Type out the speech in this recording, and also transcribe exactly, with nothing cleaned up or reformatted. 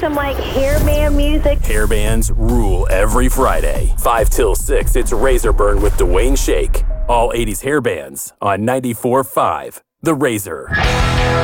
some like hairband music. Hairbands rule every Friday. five till six, it's Razor Burn with Dwayne Shake. All eighties hairbands on ninety-four point five The Razor.